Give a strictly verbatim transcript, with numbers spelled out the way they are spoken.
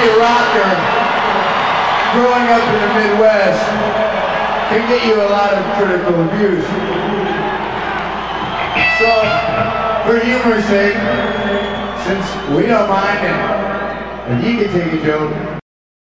heavy rocker growing up in the Midwest can get you a lot of critical abuse. So, for humor's sake, since we don't mind it, if you can take a joke,